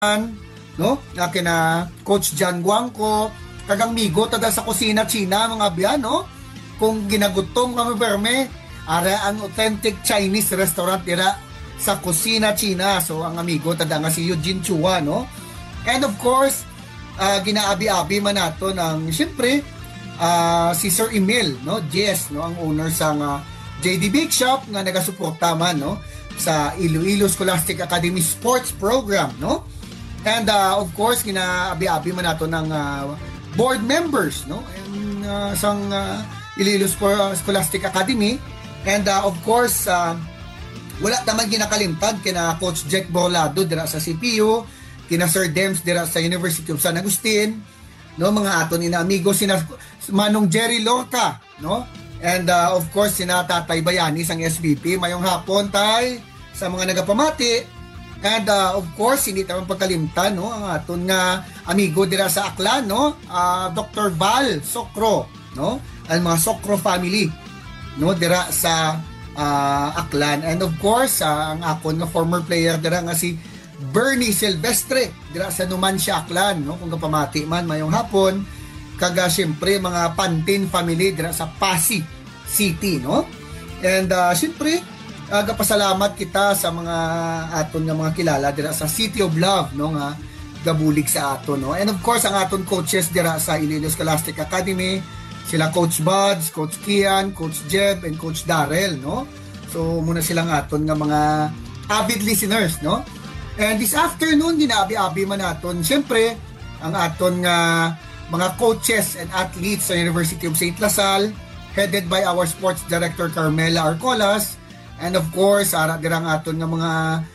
no? Nga kina Coach John Guangco, kagang migo tada sa kusina China mga biyan, no? Kung ginagutom kami perme, ara ang authentic Chinese restaurant dira sa kusina China. So ang amigo tada nga si Eugene Chua, no? And of course, ginaabi-abi man nato ng siyempre si Sir Emil, no? JS, no? Ang owner sa JD Bake Shop nga nagasuporta man, no? Sa Iloilo Scholastic Academy Sports Program, no? And of course, ginaabi-abi man nato ng board members, no? And sang Iloilo Scholastic Academy. And of course, wala naman ginakalimtan kina Coach Jack Borlado dira sa CPU, kina Sir Dems dira sa University of San Agustin, no? Mga aton ina amigo sina Manong Jerry Lorca, no? And of course, sina Tatay Bayani sang SBP. Mayong hapon tay sa mga nagapamati. And of course, hindi tayo pagkalimtan, no? Ang aton nga amigo dira sa Aklan, no? Dr. Val Socro, no? Ang mga Socro family, no? Dira sa Aklan. And of course, ang akon nga former player dira nga si Bernie Silvestre dira sa Numancia Aklan, no? Kung kapamati man mayong hapon. Kaga siyempre mga Pantin family dira sa Pasig City, no? And siyempre gapasalamat kita sa mga aton nga mga kilala dira sa City of Love, no? Nga gabulig sa aton, no? And of course ang aton coaches dira sa Iloilo Scholastic Academy, sila Coach Buds, Coach Kian, Coach Jeb, and Coach Darrell, no? So muna silang aton nga mga avid listeners, no? And this afternoon ginaabi-abi man naton siyempre ang aton nga mga coaches and athletes sa University of St. Lasal, headed by our sports director Carmela Arcolas, and of course ara dirang aton nga mga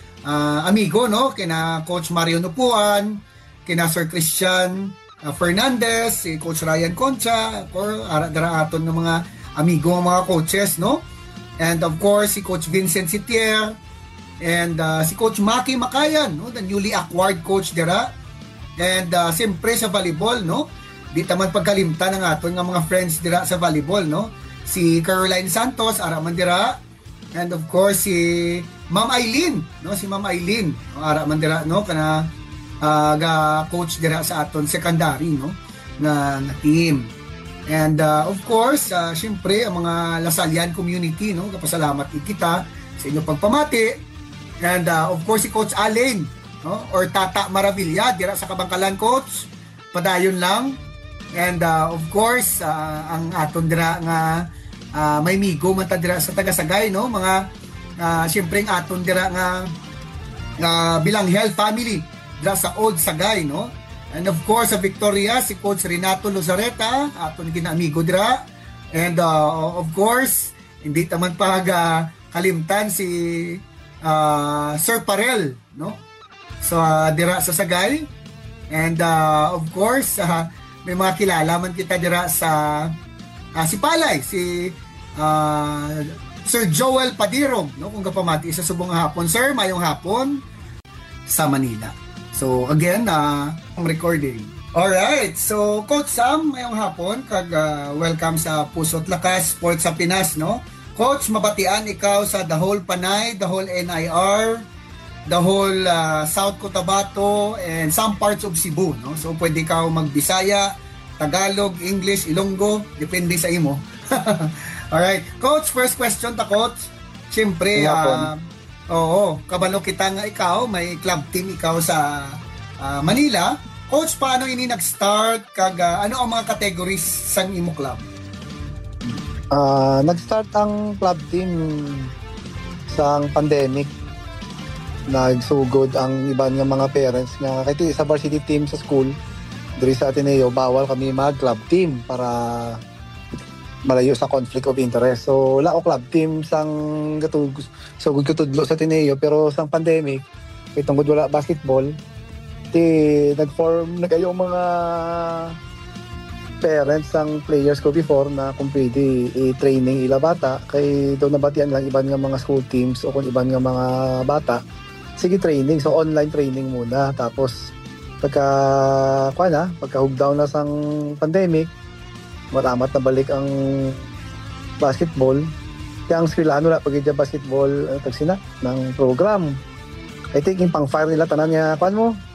amigo, no? Kina Coach Mario Nupuan, kina Sir Christian Fernandez, si Coach Ryan Concha, or ara dirang aton nga mga amigo nga mga coaches, no? And of course si Coach Vincent Sitier, and si Coach Maki Makayan, no? The newly acquired coach dira. And siyempre sa volleyball, no? Di taman pagkalimtan ng aton nga mga friends dira sa volleyball, no? Si Caroline Santos, ara man dira. And of course si Ma'am Eileen, no? Si Ma'am Eileen, ara man dira, no? Kana ga coach dira sa aton secondary, no? Na team. And of course, siyempre ang mga Lasalian community, no? Kapasalamat kita sa inyong pagpamati. And of course si Coach Allen, no? Or Tata Maravilla dira sa Kabangkalan, coach. Padayon lang. And of course, ang aton dira nga may migo man ta dira sa Tagasagay, no? Mga siyempre ang aton dira nga Bilanghel family dira sa Old Sagay, no? And of course sa Victoria si Coach Renato Lozareta, aton ginamigo dira. And of course, hindi taman pag kalimtan si Sir Parel, no? So dira sa Sagay. And of course, may mga kilala man kita dira sa si Palay, si Sir Joel Padirong, no? Kung kapamati sa subong hapon. Sir, mayong hapon sa Manila. So again, ang recording. Alright, so Coach Sam, mayong hapon, kag welcome sa Puso't Lakas Sports sa Pinas, no? Coach, mabatian ikaw sa the whole Panay, the whole NIR, the whole South Cotabato, and some parts of Cebu, no? So pwede ikaw magbisaya, Tagalog, English, Ilonggo, depende sa imo. Alright, Coach, first question ta, Coach. Siyempre, kabalo kita nga ikaw, may club team ikaw sa Manila. Coach, paano ini nag-start? Kag ano ang mga categories sang imo club? Nag-start ang club team sa pandemic. Nagsugod ang iban nga mga parents nga kahit sa varsity team sa school diri sa Ateneo, bawal kami mag-club team para malayo sa conflict of interest. So wala ko club team sang sugod katudlo sa Ateneo, pero sang pandemic kay tungod wala basketball, nag-form mga parents ang players ko before na kung pwede i-training ila bata kay daw nabatian lang iban nga mga school teams o kung iban nga mga bata, sige training. So online training muna, tapos pagka hug down na sang pandemic, maramat na balik ang basketball. Kaya ang eskwelahan wala pagkita basketball tagsina ng program. I think yung pang fire nila tanan niya mo